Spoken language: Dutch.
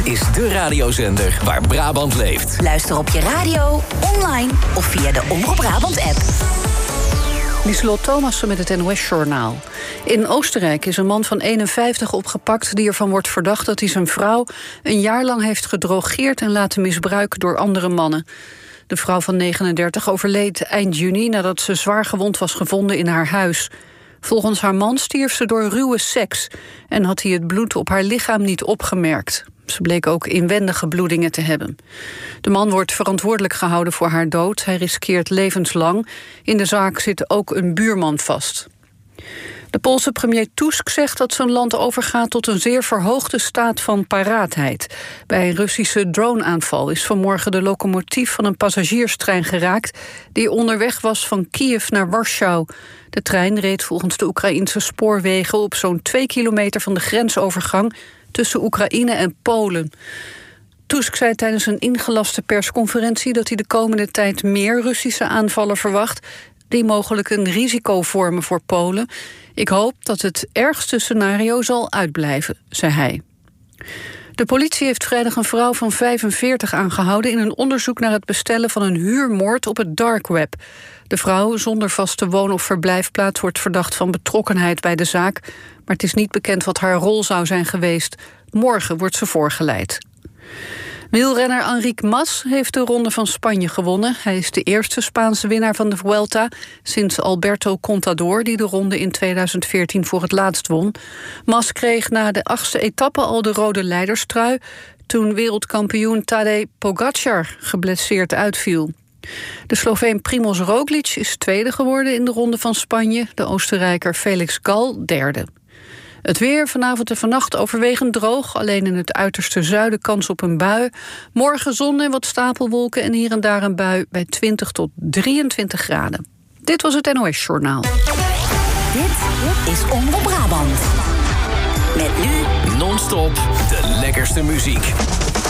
is de radiozender waar Brabant leeft. Luister op je radio, online of via de Omroep Brabant-app. Lieselot Thomassen met het NOS-journaal. In Oostenrijk is een man van 51 opgepakt die ervan wordt verdacht dat hij zijn vrouw een jaar lang heeft gedrogeerd en laten misbruiken door andere mannen. De vrouw van 39 overleed eind juni nadat ze zwaar gewond was gevonden in haar huis. Volgens haar man stierf ze door ruwe seks en had hij het bloed op haar lichaam niet opgemerkt. Ze bleek ook inwendige bloedingen te hebben. De man wordt verantwoordelijk gehouden voor haar dood. Hij riskeert levenslang. In de zaak zit ook een buurman vast. De Poolse premier Tusk zegt dat zijn land overgaat tot een zeer verhoogde staat van paraatheid. Bij een Russische droneaanval is vanmorgen de locomotief van een passagierstrein geraakt die onderweg was van Kiev naar Warschau. De trein reed volgens de Oekraïnse spoorwegen op zo'n 2 kilometer van de grensovergang tussen Oekraïne en Polen. Tusk zei tijdens een ingelaste persconferentie dat hij de komende tijd meer Russische aanvallen verwacht die mogelijk een risico vormen voor Polen. Ik hoop dat het ergste scenario zal uitblijven, zei hij. De politie heeft vrijdag een vrouw van 45 aangehouden in een onderzoek naar het bestellen van een huurmoord op het dark web. De vrouw zonder vaste woon- of verblijfplaats wordt verdacht van betrokkenheid bij de zaak, maar het is niet bekend wat haar rol zou zijn geweest. Morgen wordt ze voorgeleid. Wielrenner Enric Mas heeft de Ronde van Spanje gewonnen. Hij is de eerste Spaanse winnaar van de Vuelta sinds Alberto Contador, die de ronde in 2014 voor het laatst won. Mas kreeg na de 8e etappe al de rode leiderstrui toen wereldkampioen Tadej Pogačar geblesseerd uitviel. De Sloveen Primož Roglič is tweede geworden in de Ronde van Spanje. De Oostenrijker Felix Gal derde. Het weer vanavond en vannacht overwegend droog. Alleen in het uiterste zuiden kans op een bui. Morgen zon en wat stapelwolken en hier en daar een bui bij 20 tot 23 graden. Dit was het NOS Journaal. Dit is Omroep Brabant. Met nu Non-stop de lekkerste muziek.